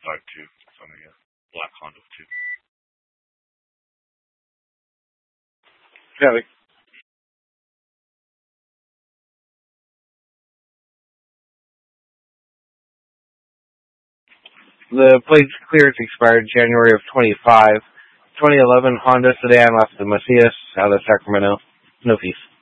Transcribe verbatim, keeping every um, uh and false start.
type two. It's on a uh, black Honda too. Copy. The plate's clearance expired January of twenty-five. twenty eleven Honda sedan, Las Macias, out of Sacramento. No fees.